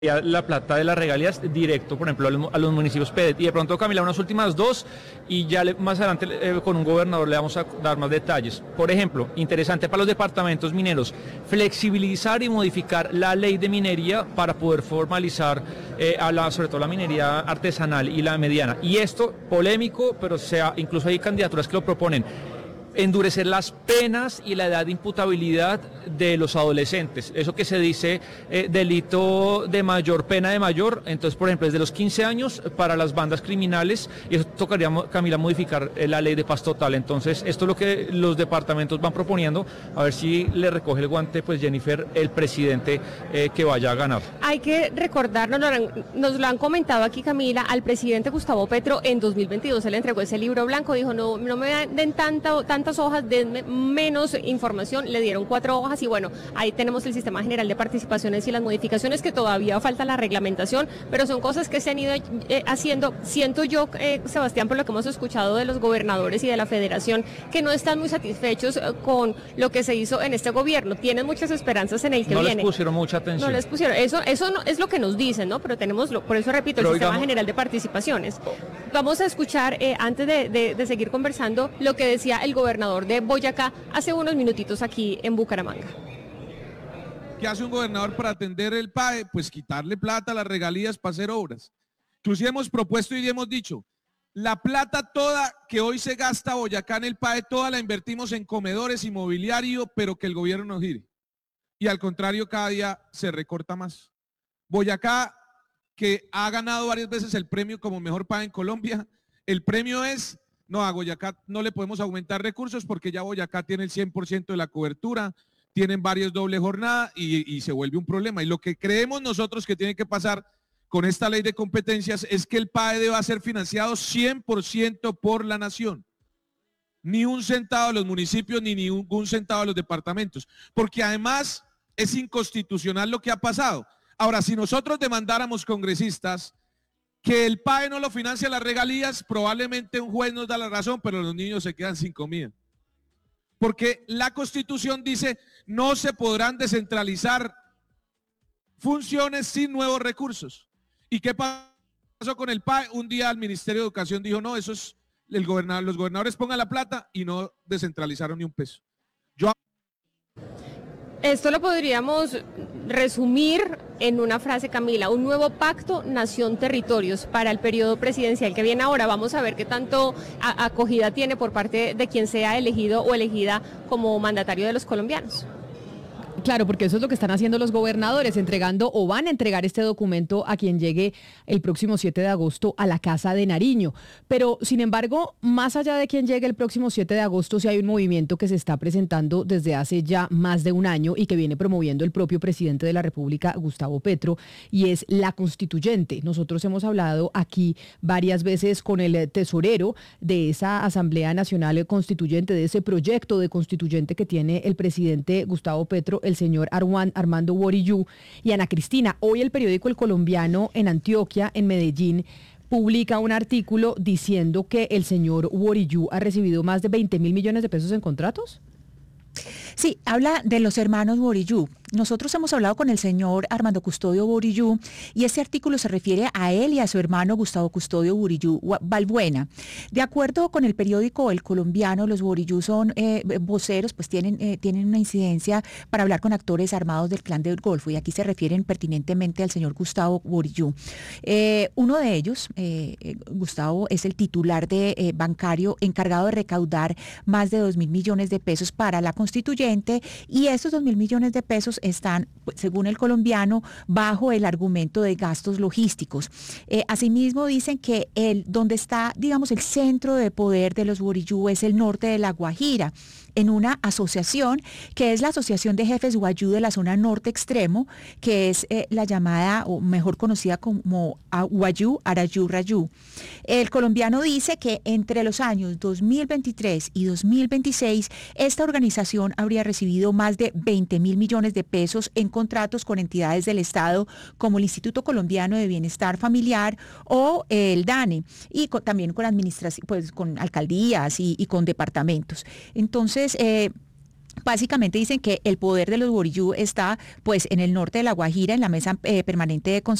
la plata de las regalías directo, por ejemplo, a los municipios PEDET. Y de pronto, Camila, unas últimas dos y ya más adelante con un gobernador le vamos a dar más detalles. Por ejemplo, interesante para los departamentos mineros, flexibilizar y modificar la ley de minería para poder formalizar sobre todo la minería artesanal y la mediana. Y esto, polémico, pero incluso hay candidaturas que lo proponen. Endurecer las penas y la edad de imputabilidad de los adolescentes. Eso que se dice delito de mayor, pena de mayor, entonces por ejemplo desde los 15 años para las bandas criminales, y eso tocaría, Camila, modificar la ley de paz total. Entonces esto es lo que los departamentos van proponiendo, a ver si le recoge el guante pues Jennifer, el presidente que vaya a ganar. Hay que recordar, nos lo han comentado aquí, Camila, al presidente Gustavo Petro en 2022, él entregó ese libro blanco, dijo no me den tantas hojas, denme menos información, le dieron 4 hojas y bueno, ahí tenemos el Sistema General de Participaciones y las modificaciones que todavía falta la reglamentación, pero son cosas que se han ido haciendo. Siento yo, Sebastián, por lo que hemos escuchado de los gobernadores y de la federación, que no están muy satisfechos con lo que se hizo en este gobierno, tienen muchas esperanzas en el que viene. No les pusieron mucha atención. No les pusieron, eso no, es lo que nos dicen, ¿no? Pero tenemos, por eso repito, el Sistema General de Participaciones. Vamos a escuchar, antes de seguir conversando, lo que decía el gobernador de Boyacá hace unos minutitos aquí en Bucaramanga. ¿Qué hace un gobernador para atender el PAE? Pues quitarle plata a las regalías para hacer obras. Inclusive hemos propuesto y hemos dicho, la plata toda que hoy se gasta Boyacá en el PAE, toda la invertimos en comedores, inmobiliario, pero que el gobierno nos gire. Y al contrario, cada día se recorta más. Boyacá, que ha ganado varias veces el premio como mejor PAE en Colombia, el premio es, no, a Boyacá no le podemos aumentar recursos porque ya Boyacá tiene el 100% de la cobertura, tienen varios doble jornada y se vuelve un problema. Y lo que creemos nosotros que tiene que pasar con esta ley de competencias es que el PAE deba ser financiado 100% por la nación. Ni un centavo de los municipios, ni ningún centavo de los departamentos. Porque además es inconstitucional lo que ha pasado. Ahora, si nosotros demandáramos congresistas que el PAE no lo financia las regalías, probablemente un juez nos da la razón, pero los niños se quedan sin comida. Porque la Constitución dice, no se podrán descentralizar funciones sin nuevos recursos. ¿Y qué pasó con el PAE? Un día el Ministerio de Educación dijo, no, eso es los gobernadores pongan la plata y no descentralizaron ni un peso. Esto lo podríamos resumir en una frase, Camila, un nuevo pacto nación-territorios para el periodo presidencial que viene ahora. Vamos a ver qué tanto acogida tiene por parte de quien sea elegido o elegida como mandatario de los colombianos. Claro, porque eso es lo que están haciendo los gobernadores, entregando o van a entregar este documento a quien llegue el próximo 7 de agosto a la Casa de Nariño. Pero, sin embargo, más allá de quien llegue el próximo 7 de agosto, sí hay un movimiento que se está presentando desde hace ya más de un año y que viene promoviendo el propio presidente de la República, Gustavo Petro, y es la constituyente. Nosotros hemos hablado aquí varias veces con el tesorero de esa Asamblea Nacional Constituyente, de ese proyecto de constituyente que tiene el presidente Gustavo Petro, el señor Armando Borillu. Y Ana Cristina, hoy el periódico El Colombiano en Antioquia, en Medellín, publica un artículo diciendo que el señor Borillu ha recibido más de 20.000 millones de pesos en contratos. Sí, habla de los hermanos Borillu. Nosotros hemos hablado con el señor Armando Custodio Borillu y este artículo se refiere a él y a su hermano Gustavo Custodio Borillu Balbuena. De acuerdo con el periódico El Colombiano, los Borillu son voceros, pues tienen una incidencia para hablar con actores armados del Clan del Golfo, y aquí se refieren pertinentemente al señor Gustavo Borillu. Uno de ellos, Gustavo, es el titular de bancario encargado de recaudar más de 2.000 millones de pesos para la constituyente, y esos 2.000 millones de pesos están, según El Colombiano, bajo el argumento de gastos logísticos. Asimismo, dicen que donde está, digamos, el centro de poder de los Borillu es el norte de La Guajira, en una asociación que es la Asociación de Jefes Guayú de la zona norte extremo, que es la llamada, o mejor conocida como Guayú Arayú Rayú. El Colombiano dice que entre los años 2023 y 2026, esta organización habría recibido más de 20.000 millones de pesos en contratos con entidades del Estado como el Instituto Colombiano de Bienestar Familiar o el DANE, y también con administración, pues con alcaldías y con departamentos. Entonces, Básicamente dicen que el poder de los Guarujú está pues en el norte de La Guajira, en la mesa permanente de